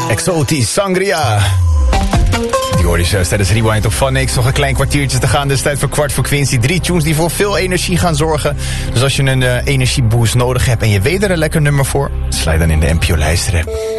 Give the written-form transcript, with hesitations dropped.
Exotisch, Sangria. Die hoorde je juist tijdens Rewind op Fun X. Nog een klein kwartiertje te gaan. Dus tijd voor kwart voor Quincy. 3 tunes die voor veel energie gaan zorgen. Dus als je een energieboost nodig hebt en je weet er een lekker nummer voor, slijt dan in de NPO Luisteren.